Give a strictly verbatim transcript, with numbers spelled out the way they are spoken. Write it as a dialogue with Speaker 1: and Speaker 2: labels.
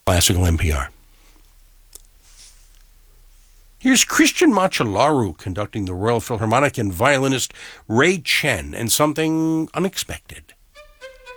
Speaker 1: Classical N P R. Here's Christian Machalaru conducting the Royal Philharmonic and violinist Ray Chen and something unexpected.